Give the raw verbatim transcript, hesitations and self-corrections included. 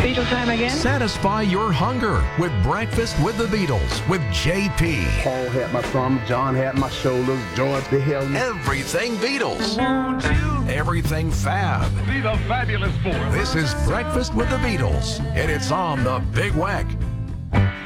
Beatle time again? Satisfy your hunger with Breakfast with the Beatles with J P. Paul had my thumb, John had my shoulders, George the hell. Everything Beatles. Won't you Everything Fab. be the fabulous four? This is Breakfast with the Beatles, and it's on the Big Wack